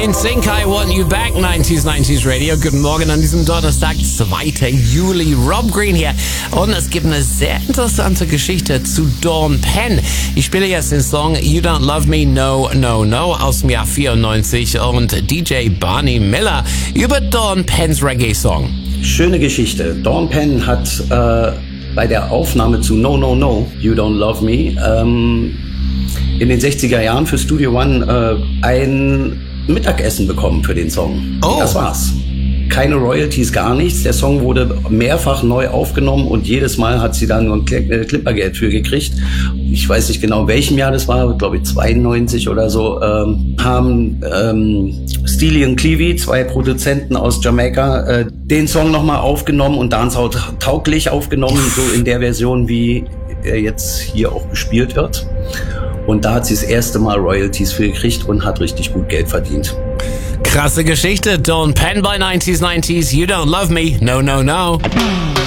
NSYNC, I Want You Back, 90s Radio. Guten Morgen an diesem Donnerstag, 2. Juli. Rob Green hier. Und es gibt eine sehr interessante Geschichte zu Dawn Penn. Ich spiele jetzt den Song You Don't Love Me, No, No, No aus dem Jahr 94 und DJ Barney Miller über Dawn Penns Reggae-Song. Schöne Geschichte. Dawn Penn hat bei der Aufnahme zu No, No, No, You Don't Love Me in den 60er Jahren für Studio One ein Mittagessen bekommen für den Song. Oh. Das war's. Keine Royalties, gar nichts. Der Song wurde mehrfach neu aufgenommen und jedes Mal hat sie dann ein Clippergeld für gekriegt. Ich weiß nicht genau, welchem Jahr das war, glaube ich 92 oder so, haben Steely und Clevie, 2 Produzenten aus Jamaika, den Song nochmal aufgenommen und dancehall-tauglich aufgenommen, so in der Version, wie er jetzt hier auch gespielt wird. Und da hat sie das erste Mal Royalties für gekriegt und hat richtig gut Geld verdient. Krasse Geschichte. Dawn Penn bei 90s. You Don't Love Me, No, No, No.